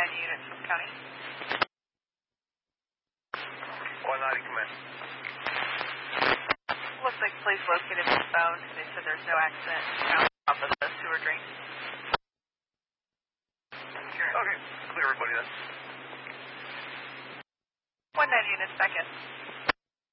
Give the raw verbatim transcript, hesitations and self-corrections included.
ninety units from the county. one ninety, come in. Looks like police located the phone. They said there's no accident off of the sewer drain. Okay, clear everybody then. one ninety units, second.